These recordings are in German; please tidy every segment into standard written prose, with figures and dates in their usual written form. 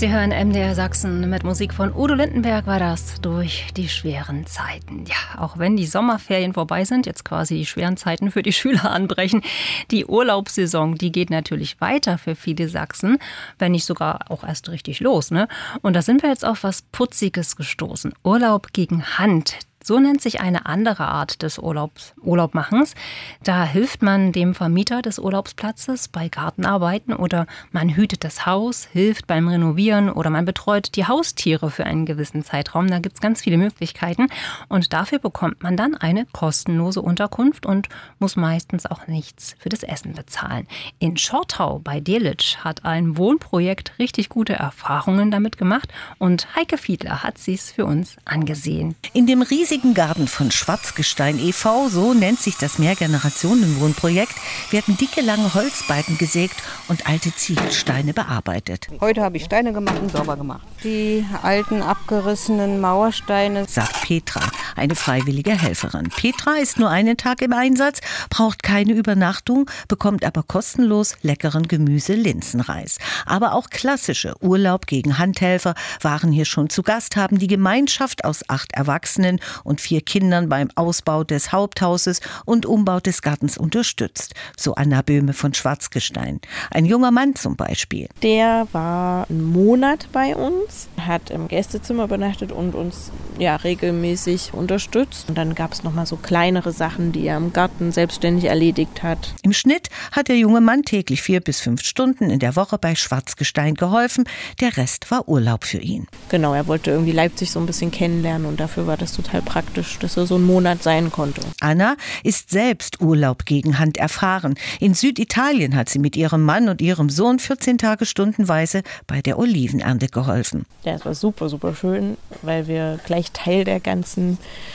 Sie hören MDR Sachsen. Mit Musik von Udo Lindenberg war das durch die schweren Zeiten. Ja, auch wenn die Sommerferien vorbei sind, jetzt quasi die schweren Zeiten für die Schüler anbrechen. Die Urlaubssaison, die geht natürlich weiter für viele Sachsen, wenn nicht sogar auch erst richtig los, ne? Und da sind wir jetzt auf was Putziges gestoßen. Urlaub gegen Hand. So nennt sich eine andere Art des Urlaubmachens. Da hilft man dem Vermieter des Urlaubsplatzes bei Gartenarbeiten oder man hütet das Haus, hilft beim Renovieren oder man betreut die Haustiere für einen gewissen Zeitraum. Da gibt es ganz viele Möglichkeiten und dafür bekommt man dann eine kostenlose Unterkunft und muss meistens auch nichts für das Essen bezahlen. In Schortau bei Delitzsch hat ein Wohnprojekt richtig gute Erfahrungen damit gemacht und Heike Fiedler hat sie es für uns angesehen. In dem riesigen Garten von Schwarzgestein e.V., so nennt sich das Mehrgenerationen-Wohnprojekt, werden dicke, lange Holzbalken gesägt und alte Ziegelsteine bearbeitet. Heute habe ich Steine gemacht und sauber gemacht. Die alten, abgerissenen Mauersteine, sagt Petra, eine freiwillige Helferin. Petra ist nur einen Tag im Einsatz, braucht keine Übernachtung, bekommt aber kostenlos leckeren Gemüse-Linsenreis. Aber auch klassische Urlaub gegen Handhelfer waren hier schon zu Gast, haben die Gemeinschaft aus 8 Erwachsenen und 4 Kindern beim Ausbau des Haupthauses und Umbau des Gartens unterstützt. So Anna Böhme von Schwarzgestein. Ein junger Mann zum Beispiel. Der war einen Monat bei uns, hat im Gästezimmer übernachtet und uns regelmäßig unterstützt. Und dann gab es nochmal so kleinere Sachen, die er im Garten selbstständig erledigt hat. Im Schnitt hat der junge Mann täglich 4 bis 5 Stunden in der Woche bei Schwarzgestein geholfen. Der Rest war Urlaub für ihn. Genau, er wollte irgendwie Leipzig so ein bisschen kennenlernen und dafür war das total praktisch, dass er so einen Monat sein konnte. Anna ist selbst Urlaub gegen Hand erfahren. In Süditalien hat sie mit ihrem Mann und ihrem Sohn 14 Tage stundenweise bei der Olivenernte geholfen. Ja, es war super, super schön, weil wir gleich Teil der ganzen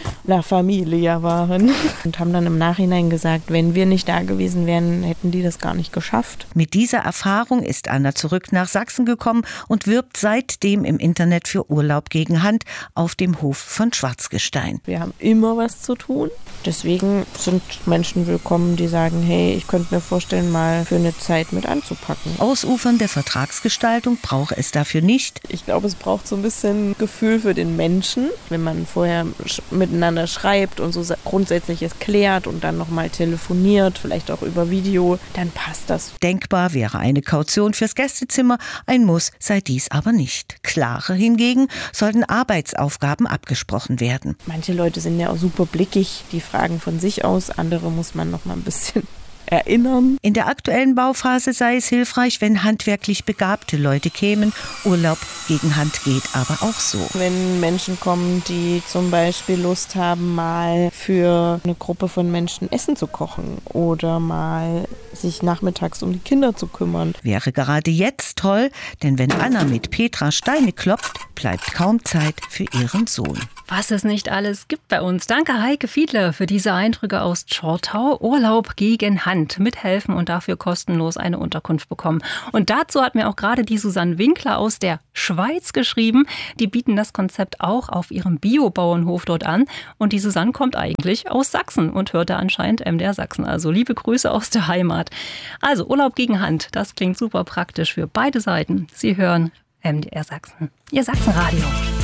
Familie waren und haben dann im Nachhinein gesagt, wenn wir nicht da gewesen wären, hätten die das gar nicht geschafft. Mit dieser Erfahrung ist Anna zurück nach Sachsen gekommen und wirbt seitdem im Internet für Urlaub gegen Hand auf dem Hof von Schwarzgestein. Wir haben immer was zu tun. Deswegen sind Menschen willkommen, die sagen, hey, ich könnte mir vorstellen, mal für eine Zeit mit anzupacken. Ausufernde Vertragsgestaltung braucht es dafür nicht. Ich glaube, es braucht so ein bisschen Gefühl für den Menschen. Wenn man vorher miteinander schreibt und so Grundsätzliches klärt und dann nochmal telefoniert, vielleicht auch über Video, dann passt das. Denkbar wäre eine Kaution fürs Gästezimmer, ein Muss sei dies aber nicht. Klarer hingegen sollten Arbeitsaufgaben abgesprochen werden. Manche Leute sind ja auch super blickig, die fragen von sich aus, andere muss man noch mal ein bisschen erinnern. In der aktuellen Bauphase sei es hilfreich, wenn handwerklich begabte Leute kämen. Urlaub gegen Hand geht aber auch so. Wenn Menschen kommen, die zum Beispiel Lust haben, mal für eine Gruppe von Menschen Essen zu kochen oder mal sich nachmittags um die Kinder zu kümmern. Wäre gerade jetzt toll, denn wenn Anna mit Petra Steine klopft, bleibt kaum Zeit für ihren Sohn. Was es nicht alles gibt bei uns. Danke Heike Fiedler für diese Eindrücke aus Schortau. Urlaub gegen Hand. Mithelfen und dafür kostenlos eine Unterkunft bekommen. Und dazu hat mir auch gerade die Susanne Winkler aus der Schweiz geschrieben. Die bieten das Konzept auch auf ihrem Biobauernhof dort an. Und die Susanne kommt eigentlich aus Sachsen und hörte anscheinend MDR Sachsen. Also liebe Grüße aus der Heimat. Also Urlaub gegen Hand. Das klingt super praktisch für beide Seiten. Sie hören MDR Sachsen. Ihr Sachsenradio.